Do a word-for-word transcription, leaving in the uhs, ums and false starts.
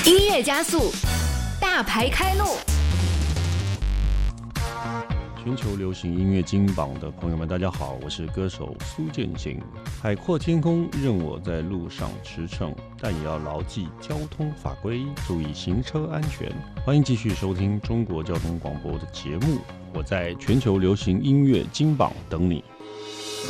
音乐加速，大牌开路。 全球流行音乐金榜的朋友们，大家好，我是歌手苏建信。海阔天空任我在路上驰骋，但也要牢记交通法规，注意行车安全。欢迎继续收听中国交通广播的节目，我在全球流行音乐金榜等你。